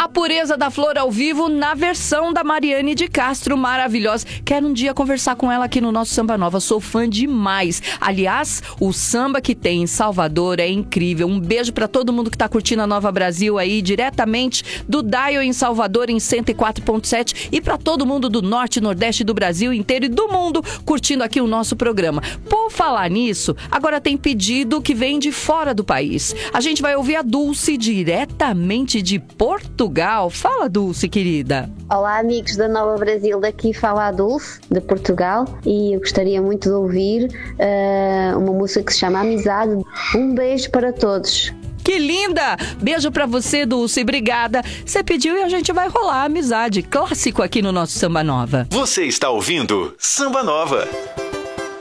A Pureza da Flor ao vivo na versão da Mariane de Castro, maravilhosa. Quero um dia conversar com ela aqui no nosso Samba Nova, sou fã demais. Aliás, o samba que tem em Salvador é incrível. Um beijo pra todo mundo que tá curtindo a Nova Brasil aí, diretamente do Dial em Salvador em 104.7 e pra todo mundo do Norte e Nordeste do Brasil inteiro e do mundo curtindo aqui o nosso programa. Por falar nisso, agora tem pedido que vem de fora do país. A gente vai ouvir a Dulce diretamente de Portugal. Fala, Dulce, querida. Olá, amigos da Nova Brasil, daqui fala a Dulce, de Portugal, e eu gostaria muito de ouvir uma música que se chama Amizade. Um beijo para todos. Que linda! Beijo pra você, Dulce, obrigada. Você pediu e a gente vai rolar a amizade. Clássico aqui no nosso Samba Nova. Você está ouvindo Samba Nova.